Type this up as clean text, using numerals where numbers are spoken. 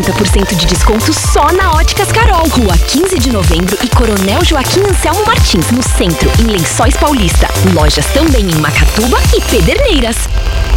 30% de desconto só na Óticas Carol. Rua 15 de Novembro e Coronel Joaquim Anselmo Martins, no centro, em Lençóis Paulista. Lojas também em Macatuba e Pederneiras.